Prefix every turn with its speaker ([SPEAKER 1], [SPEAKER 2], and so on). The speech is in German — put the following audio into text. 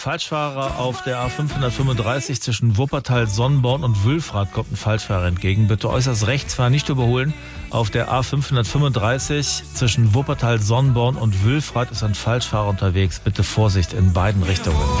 [SPEAKER 1] Falschfahrer auf der A535 zwischen Wuppertal, Sonnenborn und Wülfrath kommt ein Falschfahrer entgegen. Bitte äußerst rechts fahren, nicht überholen. Auf der A535 zwischen Wuppertal, Sonnenborn und Wülfrath ist ein Falschfahrer unterwegs. Bitte Vorsicht in beiden Richtungen.